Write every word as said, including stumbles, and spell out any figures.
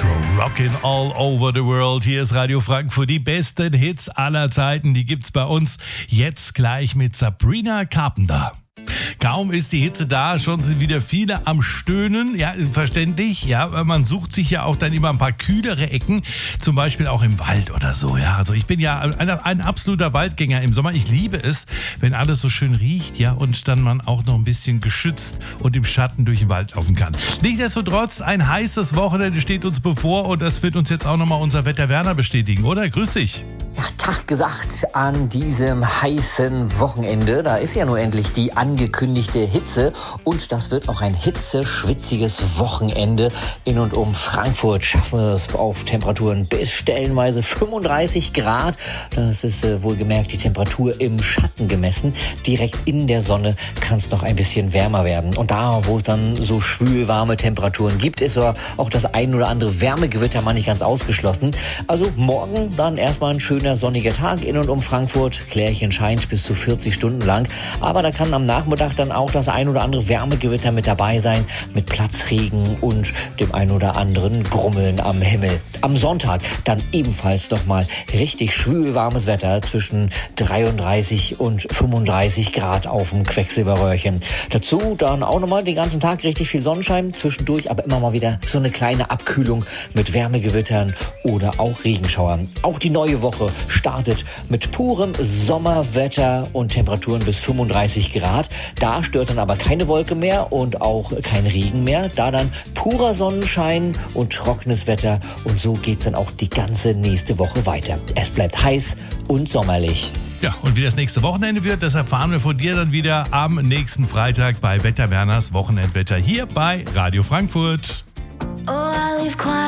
Rockin' all over the world. Hier ist Radio Frankfurt. Die besten Hits aller Zeiten, die gibt's bei uns jetzt gleich mit Sabrina Carpenter. Kaum ist die Hitze da, schon sind wieder viele am Stöhnen. Ja, verständlich. Ja, man sucht sich ja auch dann immer ein paar kühlere Ecken, zum Beispiel auch im Wald oder so. Ja, also ich bin ja ein, ein absoluter Waldgänger im Sommer. Ich liebe es, wenn alles so schön riecht, ja, und dann man auch noch ein bisschen geschützt und im Schatten durch den Wald laufen kann. Nichtsdestotrotz, ein heißes Wochenende steht uns bevor und das wird uns jetzt auch nochmal unser Wetter Werner bestätigen, oder? Grüß dich. Ja, Tag gesagt an diesem heißen Wochenende. Da ist ja nur endlich die angekündigte Hitze und das wird auch ein hitzeschwitziges Wochenende. In und um Frankfurt schaffen wir es auf Temperaturen bis stellenweise fünfunddreißig Grad. Das ist äh, wohlgemerkt die Temperatur im Schatten gemessen. Direkt in der Sonne kann es noch ein bisschen wärmer werden. Und da, wo es dann so schwül warme Temperaturen gibt, ist aber auch das ein oder andere Wärmegewitter mal nicht ganz ausgeschlossen. Also morgen dann erstmal ein schöner sonniger Tag in und um Frankfurt. Klärchen scheint bis zu vierzig Stunden lang. Aber da kann am Nachmittag dann auch das ein oder andere Wärmegewitter mit dabei sein. Mit Platzregen und dem ein oder anderen Grummeln am Himmel. Am Sonntag dann ebenfalls doch mal richtig schwül warmes Wetter zwischen dreiunddreißig und fünfunddreißig Grad auf dem Quecksilberröhrchen. Dazu dann auch nochmal den ganzen Tag richtig viel Sonnenschein. Zwischendurch aber immer mal wieder so eine kleine Abkühlung mit Wärmegewittern oder auch Regenschauern. Auch die neue Woche startet mit purem Sommerwetter und Temperaturen bis fünfunddreißig Grad. Da stört dann aber keine Wolke mehr und auch kein Regen mehr. Da dann purer Sonnenschein und trockenes Wetter. Und so geht's dann auch die ganze nächste Woche weiter. Es bleibt heiß und sommerlich. Ja, und wie das nächste Wochenende wird, das erfahren wir von dir dann wieder am nächsten Freitag bei Wetter Werners Wochenendwetter hier bei Radio Frankfurt. Oh, I leave quiet.